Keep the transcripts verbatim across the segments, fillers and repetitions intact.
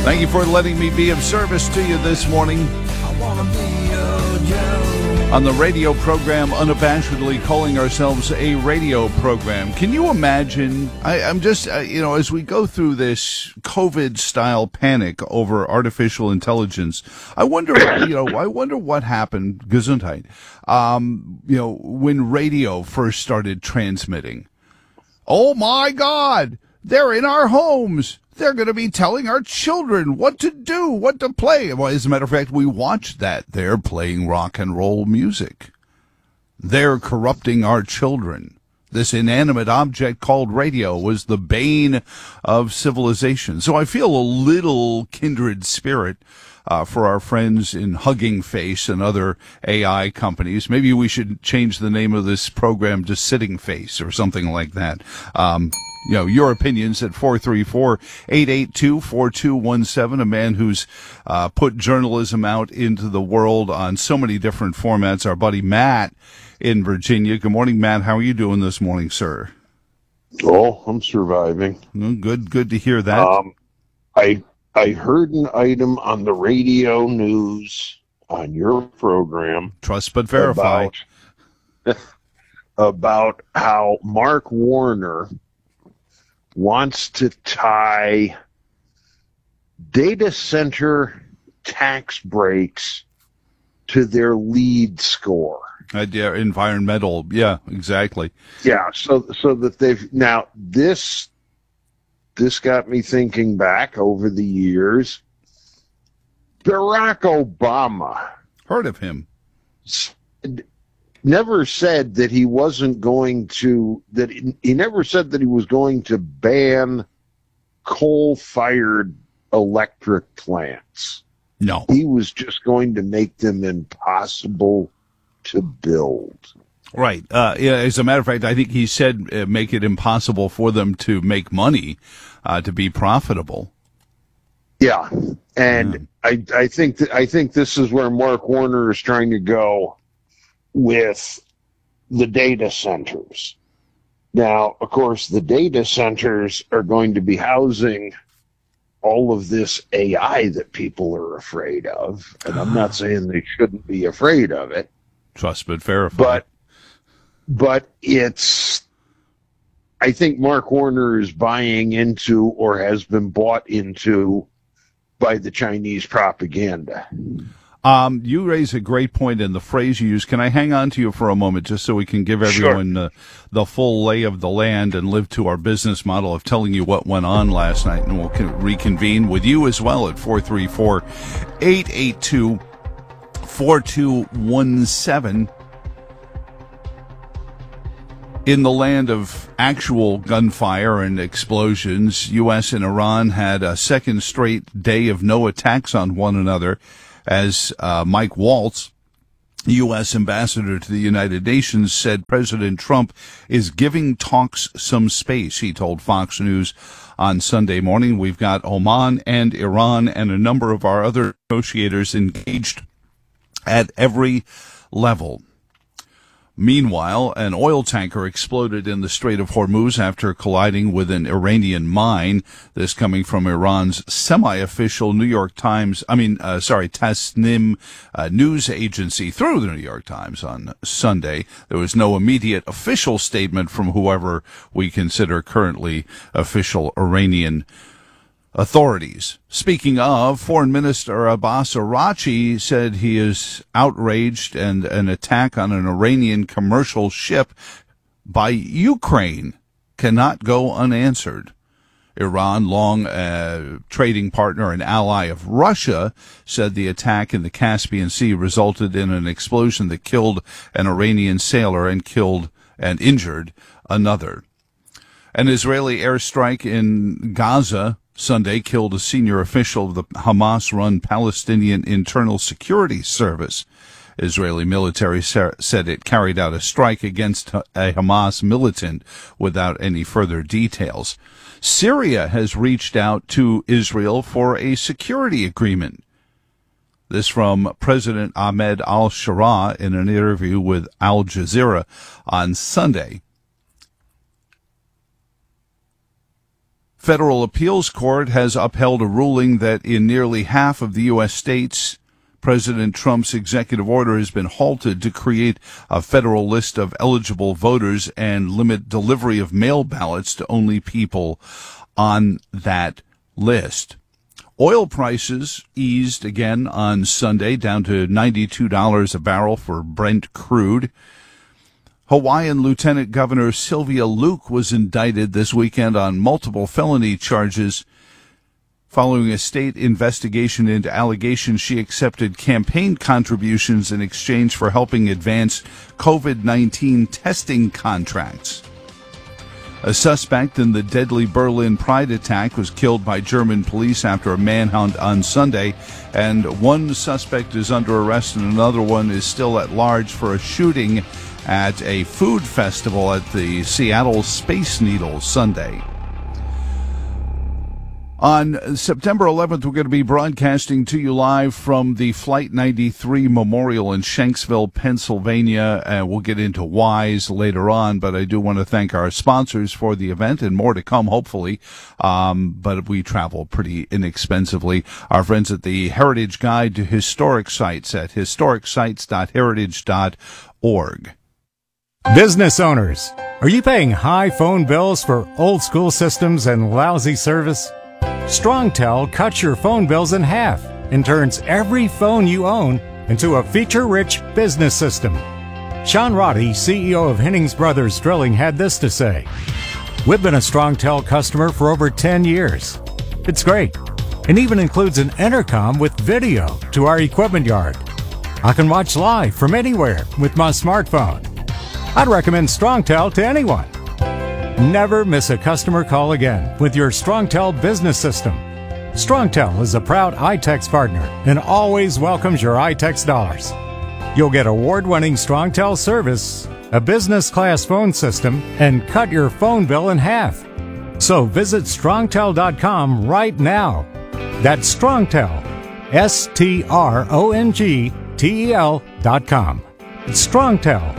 Thank you for letting me be of service to you this morning. I wanna be your Joe. On the radio program, unabashedly calling ourselves a radio program. Can you imagine? I, I'm just, uh, you know, as we go through this COVID-style panic over artificial intelligence, I wonder, you know, I wonder what happened, Gesundheit, um, you know, when radio first started transmitting. Oh my God, they're in our homes. They're going to be telling our children what to do, what to play. Well, as a matter of fact, we watched that. They're playing rock and roll music. They're corrupting our children. This inanimate object called radio was the bane of civilization. So I feel a little kindred spirit uh, for our friends in Hugging Face and other A I companies. Maybe we should change the name of this program to Sitting Face or something like that. Um, You know, your opinions at four three four, eight eight two, four two one seven, a man who's uh, put journalism out into the world on so many different formats. Our buddy Matt in Virginia. Good morning, Matt. How are you doing this morning, sir? Oh, I'm surviving. Well, good, good to hear that. Um, I I heard an item on the radio news on your program. Trust but verify. About, about how Mark Warner wants to tie data center tax breaks to their lead score. Idea, environmental. Yeah, exactly. Yeah, so so that they've now this this got me thinking back over the years. Barack Obama Heard of him. said, never said that he wasn't going to that he, he never said that he was going to ban coal-fired electric plants. No. He was just going to make them impossible to build. Right. Uh, yeah, as a matter of fact, I think he said uh, make it impossible for them to make money, uh, to be profitable. Yeah, and Yeah. I I think that I think this is where Mark Warner is trying to go with the data centers. Now, of course, the data centers are going to be housing all of this A I that people are afraid of, and I'm not saying they shouldn't be afraid of it, Trust but verify. but but it's I think Mark Warner is buying into or has been bought into by the Chinese propaganda. Um, you raise a great point in the phrase you use. Can I hang on to you for a moment just so we can give everyone uh, the full lay of the land and live to our business model of telling you what went on last night? And we'll con- reconvene with you as well at four three four, eight eight two, four two one seven. In the land of actual gunfire and explosions, U S and Iran had a second straight day of no attacks on one another, as uh, Mike Waltz, U S ambassador to the United Nations, said President Trump is giving talks some space. He told Fox News on Sunday morning, we've got Oman and Iran and a number of our other negotiators engaged at every level. Meanwhile, an oil tanker exploded in the Strait of Hormuz after colliding with an Iranian mine. This coming from Iran's semi-official New York Times, I mean, uh, sorry, Tasnim uh, news agency through the New York Times on Sunday. There was no immediate official statement from whoever we consider currently official Iranian authorities. Speaking of, Foreign Minister Abbas Araghchi said he is outraged and an attack on an Iranian commercial ship by Ukraine cannot go unanswered. Iran, long uh, trading partner and ally of Russia, said the attack in the Caspian Sea resulted in an explosion that killed an Iranian sailor and killed and injured another. An Israeli airstrike in Gaza Sunday killed a senior official of the Hamas-run Palestinian Internal Security Service. Israeli military said it carried out a strike against a Hamas militant without any further details. Syria has reached out to Israel for a security agreement. This from President Ahmed al-Shara in an interview with Al Jazeera on Sunday. Federal appeals court has upheld a ruling that in nearly half of the U S states, President Trump's executive order has been halted to create a federal list of eligible voters and limit delivery of mail ballots to only people on that list. Oil prices eased again on Sunday, down to ninety-two dollars a barrel for Brent crude. Hawaiian Lieutenant Governor Sylvia Luke was indicted this weekend on multiple felony charges following a state investigation into allegations she accepted campaign contributions in exchange for helping advance COVID nineteen testing contracts. A suspect in the deadly Berlin Pride attack was killed by German police after a manhunt on Sunday, and one suspect is under arrest and another one is still at large for a shooting at a food festival at the Seattle Space Needle Sunday. On September eleventh, we're going to be broadcasting to you live from the Flight ninety-three Memorial in Shanksville, Pennsylvania. Uh, we'll get into whys later on, but I do want to thank our sponsors for the event and more to come, hopefully. Um, but we travel pretty inexpensively. Our friends at the Heritage Guide to Historic Sites at historic sites dot heritage dot org. Business owners, are you paying high phone bills for old school systems and lousy service? StrongTel cuts your phone bills in half and turns every phone you own into a feature-rich business system. Sean Roddy, C E O of Hennings Brothers Drilling, had this to say: "We've been a StrongTel customer for over ten years. It's great, and even includes an intercom with video to our equipment yard. I can watch live from anywhere with my smartphone. I'd recommend StrongTel to anyone. Never miss a customer call again with your StrongTel business system. StrongTel is a proud iTex partner and always welcomes your iTex dollars. You'll get award-winning StrongTel service, a business-class phone system, and cut your phone bill in half. So visit strongtel dot com right now. That's StrongTel, S T R O N G T E L dot com. StrongTel.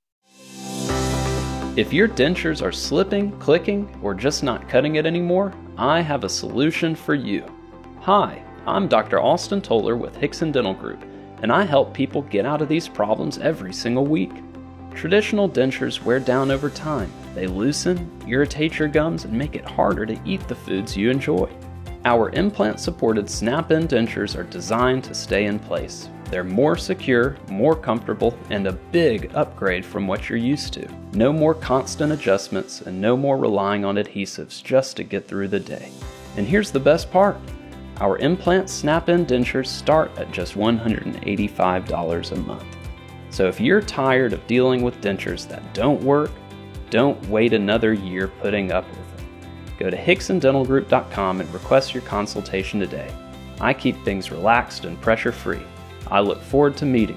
If your dentures are slipping, clicking, or just not cutting it anymore, I have a solution for you. Hi, I'm Doctor Austin Toller with Hickson Dental Group, and I help people get out of these problems every single week. Traditional dentures wear down over time. They loosen, irritate your gums, and make it harder to eat the foods you enjoy. Our implant-supported snap-in dentures are designed to stay in place. They're more secure, more comfortable, and a big upgrade from what you're used to. No more constant adjustments and no more relying on adhesives just to get through the day. And here's the best part. Our implant snap-in dentures start at just one hundred eighty-five dollars a month. So if you're tired of dealing with dentures that don't work, don't wait another year putting up with them. Go to hickson dental group dot com and request your consultation today. I keep things relaxed and pressure-free. I look forward to meeting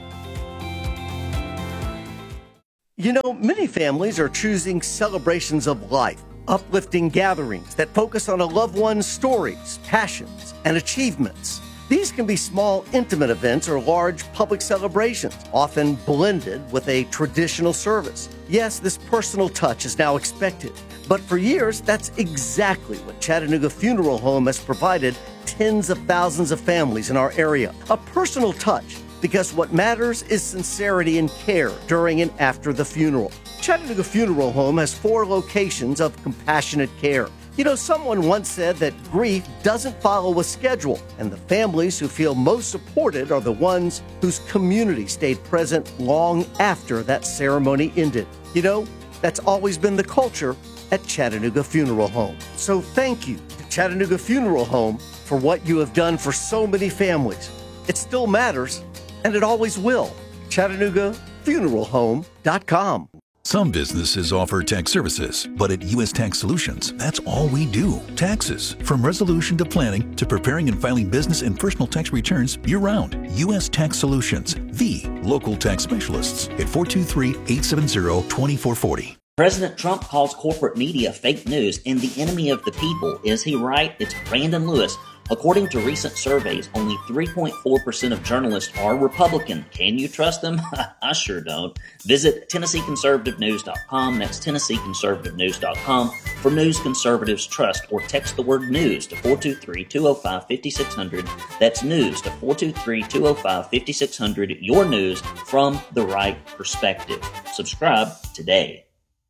you. You know, many families are choosing celebrations of life, uplifting gatherings that focus on a loved one's stories, passions, and achievements. These can be small, intimate events or large public celebrations, often blended with a traditional service. Yes, this personal touch is now expected, but for years, that's exactly what Chattanooga Funeral Home has provided tens of thousands of families in our area. A personal touch, because what matters is sincerity and care during and after the funeral. Chattanooga Funeral Home has four locations of compassionate care. You know, someone once said that grief doesn't follow a schedule, and the families who feel most supported are the ones whose community stayed present long after that ceremony ended. You know, that's always been the culture at Chattanooga Funeral Home. So thank you to Chattanooga Funeral Home for what you have done for so many families. It still matters, and it always will. Chattanooga Funeral Home dot com. Some businesses offer tax services, but at U S Tax Solutions, that's all we do. Taxes. From resolution to planning to preparing and filing business and personal tax returns year-round. U S Tax Solutions, the local tax specialists at four two three, eight seven zero, two four four zero. President Trump calls corporate media fake news and the enemy of the people. Is he right? It's Brandon Lewis According to recent surveys, only three point four percent of journalists are Republican. Can you trust them? I sure don't. Visit Tennessee Conservative News dot com. That's Tennessee Conservative News dot com for news conservatives trust, or text the word news to four two three, two oh five, five six zero zero. That's news to four two three, two oh five, five six zero zero. Your news from the right perspective. Subscribe today.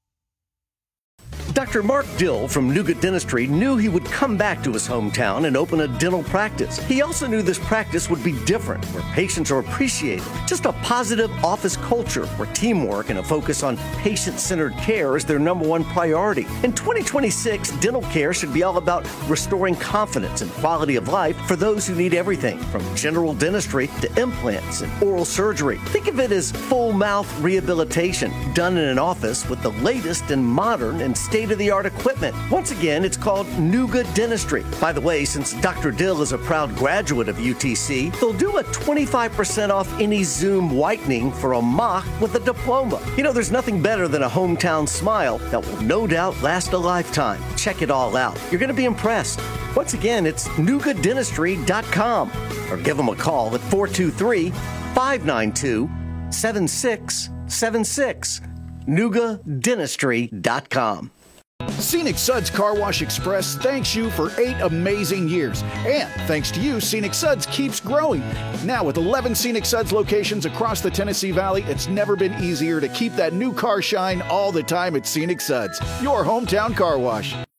Doctor Mark Dill from Nuga Dentistry knew he would come back to his hometown and open a dental practice. He also knew this practice would be different, where patients are appreciated. Just a positive office culture where teamwork and a focus on patient-centered care is their number one priority. In twenty twenty-six, dental care should be all about restoring confidence and quality of life for those who need everything from general dentistry to implants and oral surgery. Think of it as full mouth rehabilitation done in an office with the latest and modern and state-of-the-art equipment. Once again, it's called Nuga Dentistry. By the way, since Doctor Dill is a proud graduate of U T C, they'll do a twenty-five percent off any Zoom whitening for a mock with a diploma. You know, there's nothing better than a hometown smile that will no doubt last a lifetime. Check it all out. You're going to be impressed. Once again, it's Nuga Dentistry dot com, or give them a call at four two three, five nine two, seven six seven six. Nuga Dentistry dot com. Scenic Suds Car Wash Express thanks you for eight amazing years. And thanks to you, Scenic Suds keeps growing. Now with eleven Scenic Suds locations across the Tennessee Valley, it's never been easier to keep that new car shine all the time at Scenic Suds, your hometown car wash.